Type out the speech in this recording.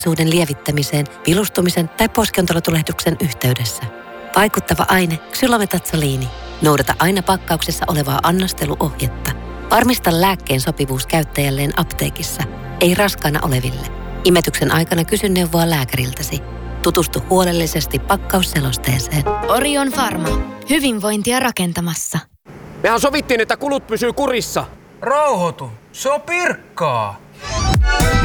suuden lievittämiseen, vilustumisen tai poskiontelotulehduksen yhteydessä. Vaikuttava aine xylometazoliini. Noudata aina pakkauksessa olevaa annosteluohjetta. Varmista lääkkeen sopivuus käyttäjälleen apteekissa, ei raskaana oleville. Imetyksen aikana kysy neuvoa lääkäriltäsi. Tutustu huolellisesti pakkausselosteeseen. Orion Pharma. Hyvinvointia rakentamassa. Mehän sovittiin, että kulut pysyy kurissa. Rauhoitu. Se on Pirkkaa.